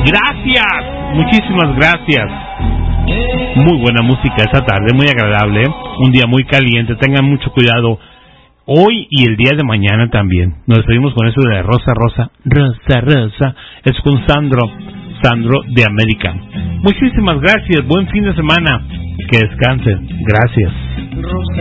Gracias, muchísimas gracias. Muy buena música esta tarde, muy agradable, un día muy caliente, tengan mucho cuidado hoy y el día de mañana también. Nos despedimos con eso de Rosa, Rosa, Rosa, Rosa, es con Sandro de América. Muchísimas gracias, buen fin de semana, que descansen, gracias. Rosa,